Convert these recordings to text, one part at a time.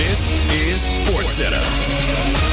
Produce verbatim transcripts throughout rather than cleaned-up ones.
This is SportsCenter.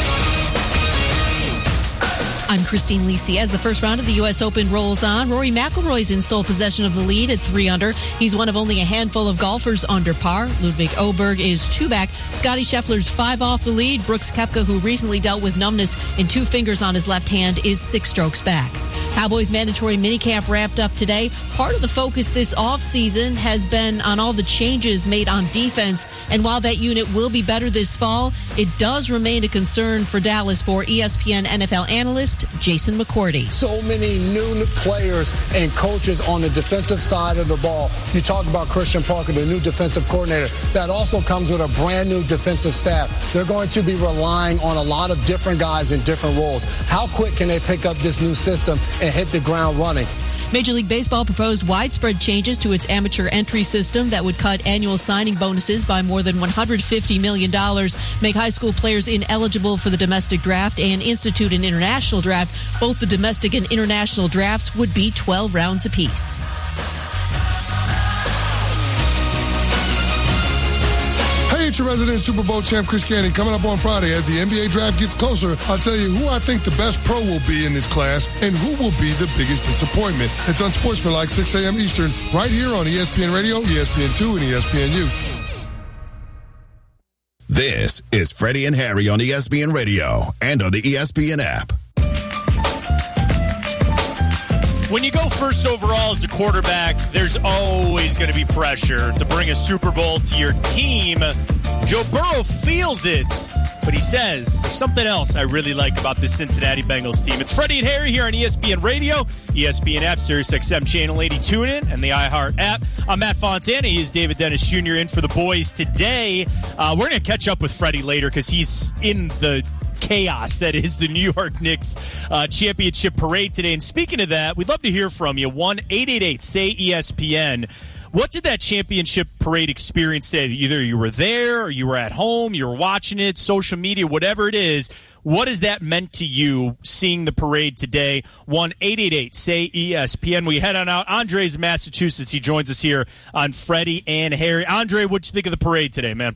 I'm Christine Lisi. As the first round of the U S Open rolls on, Rory McIlroy's in sole possession of the lead at three under. He's one of only a handful of golfers under par. Ludwig Åberg is two back. Scottie Scheffler's five off the lead. Brooks Koepka, who recently dealt with numbness in two fingers on his left hand, is six strokes back. Cowboys mandatory minicamp wrapped up today. Part of the focus this offseason has been on all the changes made on defense. And while that unit will be better this fall, it does remain a concern for Dallas for E S P N N F L analyst Jason McCourty. So many new players and coaches on the defensive side of the ball. You talk about Christian Parker, the new defensive coordinator. That also comes with a brand new defensive staff. They're going to be relying on a lot of different guys in different roles. How quick can they pick up this new system and hit the ground running? Major League Baseball proposed widespread changes to its amateur entry system that would cut annual signing bonuses by more than one hundred fifty million dollars, make high school players ineligible for the domestic draft, and institute an international draft. Both the domestic and international drafts would be twelve rounds apiece. Hey, it's your resident Super Bowl champ, Chris Canty, coming up on Friday. As the N B A draft gets closer, I'll tell you who I think the best pro will be in this class and who will be the biggest disappointment. It's Unsportsmanlike, six a.m. Eastern, right here on E S P N Radio, E S P N two, and E S P N U. This is Freddie and Harry on E S P N Radio and on the E S P N app. When you go first overall as a quarterback, there's always going to be pressure to bring a Super Bowl to your team. Joe Burrow feels it, but he says there's something else I really like about this Cincinnati Bengals team. It's Freddie and Harry here on E S P N Radio, E S P N app, Sirius X M Channel eighty, tune in, and the iHeart app. I'm Matt Fontana. He is David Dennis Junior in for the boys today. Uh, we're going to catch up with Freddie later because he's in the chaos that is the New York Knicks uh, championship parade today. And speaking of that, we'd love to hear from you. one eight eight eight say E S P N. What did that championship parade experience today? Either you were there or you were at home, you were watching it, social media, whatever it is. What has that meant to you seeing the parade today? one eight eight eight say E S P N. We head on out. Andre's in Massachusetts. He joins us here on Freddie and Harry. Andre, what'd you think of the parade today, man?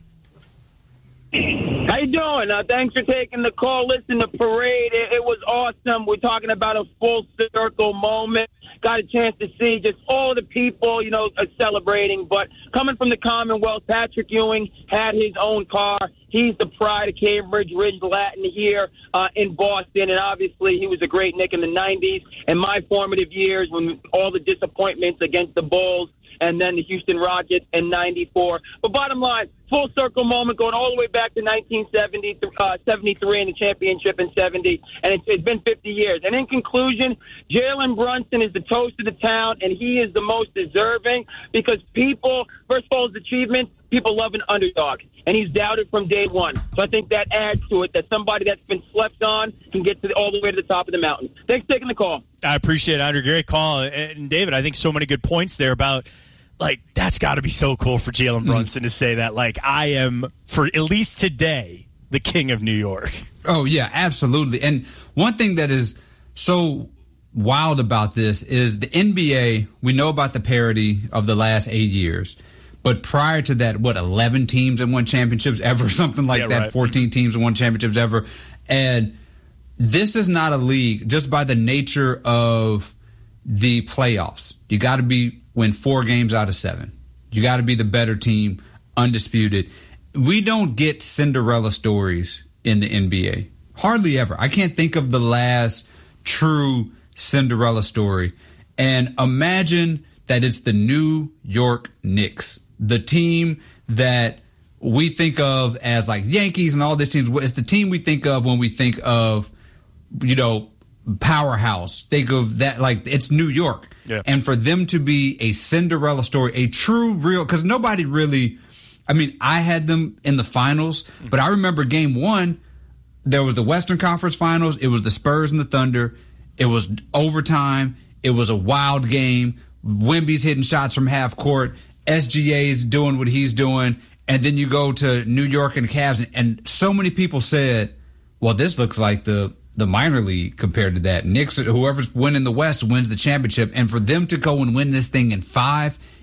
How you doing? Uh, thanks for taking the call. Listen, the parade, it, it was awesome. We're talking about a full circle moment. Got a chance to see just all the people, you know, uh, celebrating. But coming from the Commonwealth, Patrick Ewing had his own car. He's the pride of Cambridge Ridge Latin here uh, in Boston. And obviously he was a great Knick in the nineties and my formative years when all the disappointments against the Bulls and then the Houston Rockets in ninety-four. But bottom line, full circle moment going all the way back to nineteen seventy, uh, seventy-three and the championship in seventy. And it's, it's been fifty years. And in conclusion, Jalen Brunson is the toast of the town, and he is the most deserving because people, first of all, his achievement, people love an underdog. And he's doubted from day one. So I think that adds to it, that somebody that's been slept on can get to the, all the way to the top of the mountain. Thanks for taking the call. I appreciate it, Andre. Great call. And David, I think so many good points there about, like, that's got to be so cool for Jalen Brunson mm. to say that, like, I am, for at least today, the king of New York. Oh, yeah, absolutely. And one thing that is so wild about this is the N B A, we know about the parity of the last eight years. But prior to that, what, eleven teams have won championships ever, something like yeah, that, right. fourteen teams have won championships ever. And this is not a league just by the nature of the playoffs. You got to be win four games out of seven. You got to be the better team, undisputed. We don't get Cinderella stories in the N B A. Hardly ever. I can't think of the last true Cinderella story. And imagine that it's the New York Knicks, the team that we think of as like Yankees and all these teams. It's the team we think of when we think of, you know, powerhouse. Think of that like it's New York. Yeah. And for them to be a Cinderella story, a true, real, because nobody really, I mean, I had them in the finals, but I remember game one, there was the Western Conference Finals. It was the Spurs and the Thunder. It was overtime. It was a wild game. Wemby's hitting shots from half court. S G A's doing what he's doing. And then you go to New York and the Cavs, and, and so many people said, well, this looks like the the minor league compared to that. Knicks, whoever's winning the West wins the championship. And for them to go and win this thing in five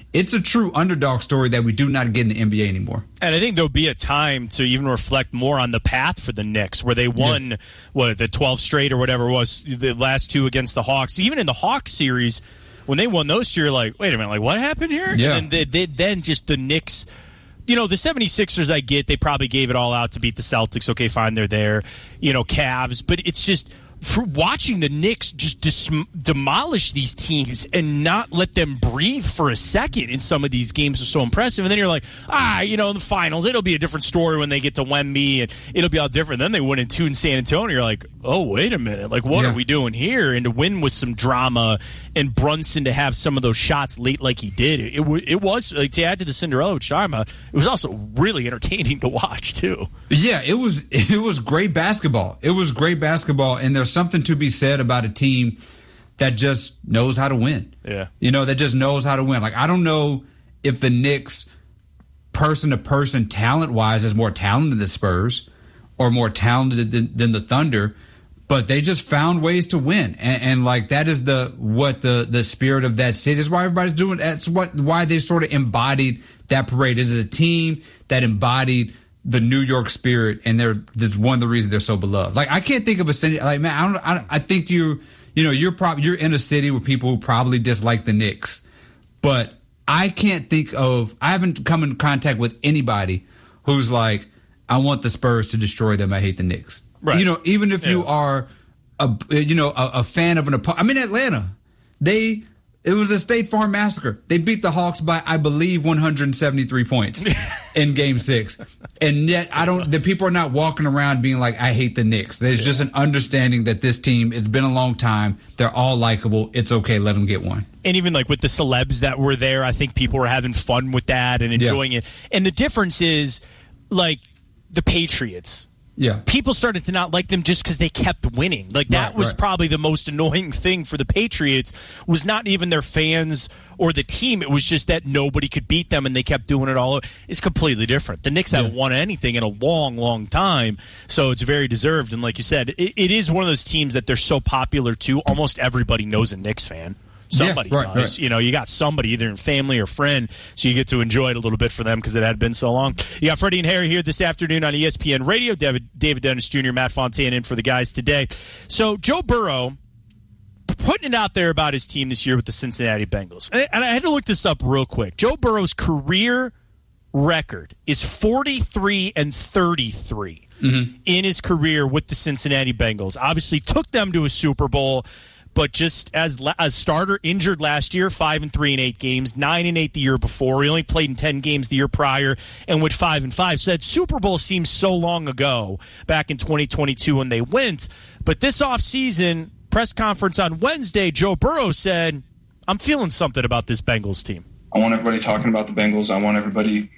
it's a true underdog story that we do not get in the N B A anymore. And I think there'll be a time to even reflect more on the path for the Knicks, where they won, yeah. what, the twelve straight or whatever it was, the last two against the Hawks. Even in the Hawks series, when they won those two, you're like, wait a minute, like, what happened here? Yeah. And then, they, they, then just the Knicks, you know, the seventy-sixers, I get, they probably gave it all out to beat the Celtics. Okay, fine, they're there. You know, Cavs. But it's just, for watching the Knicks just dis- demolish these teams and not let them breathe for a second in some of these games is so impressive. And then you're like, ah, you know, in the finals, it'll be a different story when they get to Wemby, and it'll be all different. Then they win in two in San Antonio. You're like, oh, wait a minute. Like, what yeah. are we doing here? And to win with some drama and Brunson to have some of those shots late like he did, it, it, it was, like, to add to the Cinderella, which I'm about, it was also really entertaining to watch, too. Yeah, it was, it was great basketball. It was great basketball, and there's something to be said about a team that just knows how to win. Yeah. You know, that just knows how to win. Like, I don't know if the Knicks, person to person, talent wise, is more talented than the Spurs or more talented than, than the Thunder, but they just found ways to win. And, and like, that is the what the the spirit of that city is. Why everybody's doing. That's what why they sort of embodied that parade. It is a team that embodied the New York spirit, and they're that's one of the reasons they're so beloved. Like, I can't think of a city like, man, I don't I, I think you you know you're probably you're in a city with people who probably dislike the Knicks, but I can't think of I haven't come in contact with anybody who's like, I want the Spurs to destroy them. I hate the Knicks. Right. You know, even if yeah. you are a you know a, a fan of an opponent. I'm in Atlanta. They It was a State Farm massacre. They beat the Hawks by, I believe, one hundred seventy-three points in Game Six, and yet I don't. The people are not walking around being like, "I hate the Knicks." There's yeah. just an understanding that this team. It's been a long time. They're all likable. It's okay. Let them get one. And even like with the celebs that were there, I think people were having fun with that and enjoying yeah. it. And the difference is, like, the Patriots. Yeah. People started to not like them just because they kept winning. Like, that right, was right. probably the most annoying thing for the Patriots, was not even their fans or the team. It was just that nobody could beat them, and they kept doing it all. It's completely different. The Knicks yeah. haven't won anything in a long, long time, so it's very deserved. And like you said, it, it is one of those teams that they're so popular, too. Almost everybody knows a Knicks fan. Somebody yeah, right, does. Right. You know, you got somebody, either in family or friend, so you get to enjoy it a little bit for them because it had been so long. You got Freddie and Harry here this afternoon on E S P N Radio. David, David Dennis Junior, Matt Fontaine in for the guys today. So Joe Burrow putting it out there about his team this year with the Cincinnati Bengals. And I had to look this up real quick. Joe Burrow's career record is forty-three and thirty-three mm-hmm. in his career with the Cincinnati Bengals. Obviously took them to a Super Bowl, but just as a starter, injured last year, five and three in eight games, nine and eight the year before. He only played in ten games the year prior, and went five and five. So that Super Bowl seems so long ago, back in twenty twenty-two when they went. But this offseason, press conference on Wednesday, Joe Burrow said, "I'm feeling something about this Bengals team. I want everybody talking about the Bengals. I want everybody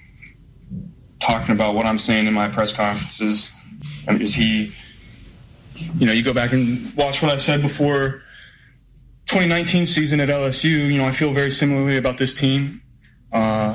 talking about what I'm saying in my press conferences." And is he, you know, you go back and watch what I said before twenty nineteen season at L S U, you know, I feel very similarly about this team. Uh,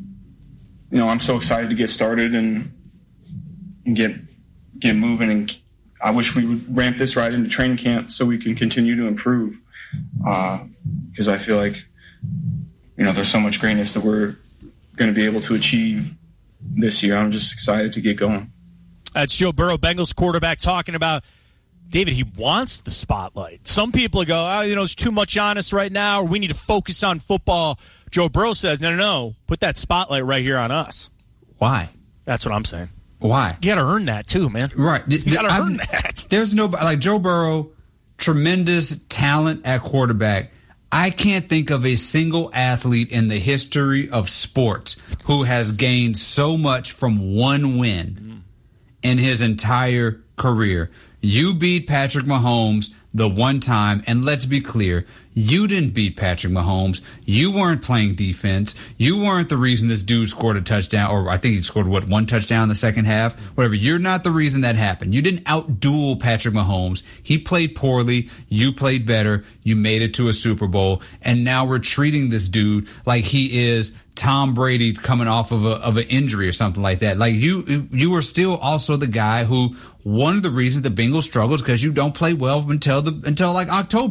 you know, I'm so excited to get started and, and get get moving. And I wish we would ramp this right into training camp so we can continue to improve. Because uh, I feel like, you know, there's so much greatness that we're going to be able to achieve this year. I'm just excited to get going. That's Joe Burrow, Bengals quarterback, talking about, David, he wants the spotlight. Some people go, oh, you know, it's too much on us right now, or we need to focus on football. Joe Burrow says, no, no, no, put that spotlight right here on us. Why? That's what I'm saying. Why? You got to earn that too, man. Right. You got to earn that. There's no, like Joe Burrow, tremendous talent at quarterback. I can't think of a single athlete in the history of sports who has gained so much from one win mm. in his entire career. You beat Patrick Mahomes the one time, and let's be clear, you didn't beat Patrick Mahomes. You weren't playing defense. You weren't the reason this dude scored a touchdown, or I think he scored, what, one touchdown in the second half? Whatever. You're not the reason that happened. You didn't outduel Patrick Mahomes. He played poorly. You played better. You made it to a Super Bowl, and now we're treating this dude like he is Tom Brady coming off of a of an injury or something like that. Like you, you were still also the guy who one of the reasons the Bengals struggle is because you don't play well until the until like October.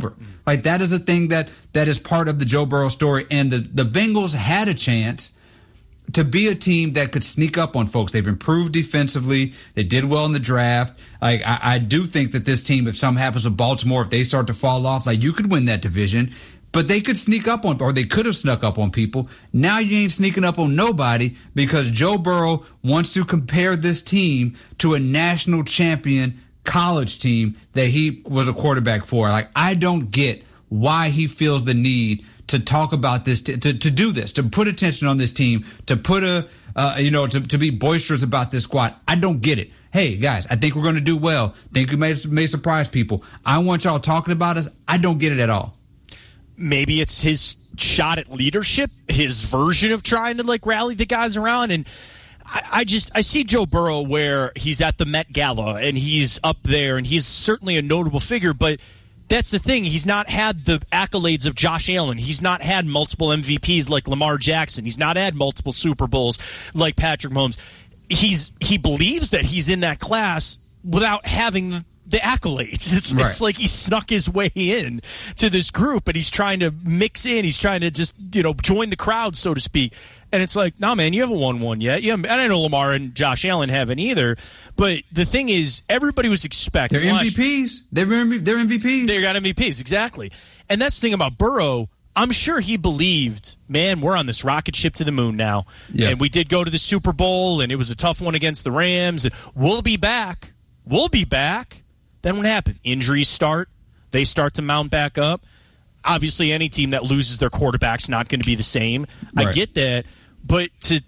Like, that is a thing that that is part of the Joe Burrow story. And the, the Bengals had a chance to be a team that could sneak up on folks. They've improved defensively. They did well in the draft. Like, I, I do think that this team, if something happens with Baltimore, if they start to fall off, like, you could win that division. But they could sneak up on, or they could have snuck up on people. Now you ain't sneaking up on nobody because Joe Burrow wants to compare this team to a national champion college team that he was a quarterback for. Like, I don't get why he feels the need to talk about this, to, to, to do this, to put attention on this team, to put a, uh, you know, to, to be boisterous about this squad. I don't get it. Hey, guys, I think we're going to do well. Think we may, may surprise people. I want y'all talking about us. I don't get it at all. Maybe it's his shot at leadership, his version of trying to, like, rally the guys around. And I, I just, I see Joe Burrow where he's at the Met Gala and he's up there and he's certainly a notable figure, but that's the thing. He's not had the accolades of Josh Allen. He's not had multiple M V Ps like Lamar Jackson. He's not had multiple Super Bowls like Patrick Mahomes. He's he believes that he's in that class without having the, the accolades. It's, right. It's like he snuck his way in to this group, and he's trying to mix in. He's trying to just, you know, join the crowd, so to speak. And it's like, nah, man, you haven't won one yet. You haven't, and I know Lamar and Josh Allen haven't either. But the thing is, everybody was expecting. They're M V Ps. They're, they're M V Ps. They got M V Ps, exactly. And that's the thing about Burrow. I'm sure he believed, man, we're on this rocket ship to the moon now. Yeah. And we did go to the Super Bowl, and it was a tough one against the Rams. And we'll be back. We'll be back. Then what happened? Injuries start. They start to mount back up. Obviously, any team that loses their quarterback's not going to be the same. Right. I get that. But to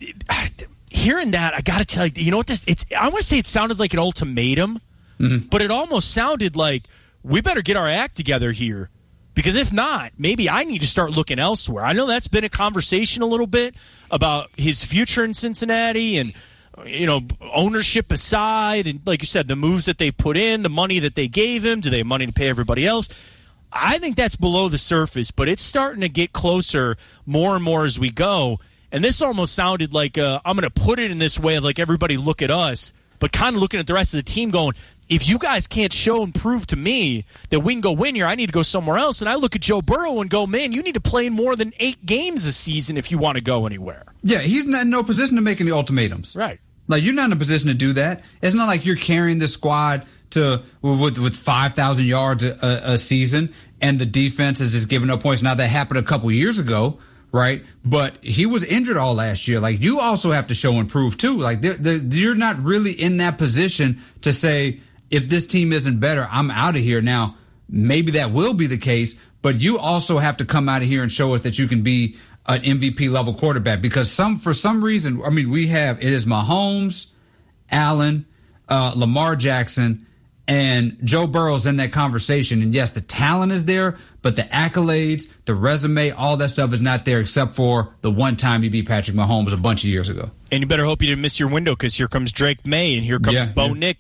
hearing that, I got to tell you, you know what this? It's. I want to say it sounded like an ultimatum, mm-hmm. but it almost sounded like we better get our act together here, because if not, maybe I need to start looking elsewhere. I know that's been a conversation a little bit about his future in Cincinnati, and you know, ownership aside, and like you said, the moves that they put in, the money that they gave him. Do they have money to pay everybody else? I think that's below the surface, but it's starting to get closer more and more as we go. And this almost sounded like, uh, I'm going to put it in this way of like everybody look at us, but kind of looking at the rest of the team going, if you guys can't show and prove to me that we can go win here, I need to go somewhere else. And I look at Joe Burrow and go, man, you need to play in more than eight games this season if you want to go anywhere. Yeah, he's not in no position to make any ultimatums. Right. Like, you're not in a position to do that. It's not like you're carrying the squad to with with five thousand yards a, a season and the defense is just giving up points. Now, that happened a couple years ago. Right, but he was injured all last year. Like, you also have to show and prove too. Like, they're, they're, you're not really in that position to say, if this team isn't better, I'm out of here. Now, maybe that will be the case, but you also have to come out of here and show us that you can be an M V P level quarterback. Because some, for some reason, I mean, we have it is Mahomes, Allen, uh, Lamar Jackson, and Joe Burrow's in that conversation. And yes, the talent is there, but the accolades, the resume, all that stuff is not there except for the one time he beat Patrick Mahomes a bunch of years ago. And you better hope you didn't miss your window, because here comes Drake May and here comes yeah, Bo yeah. Nick.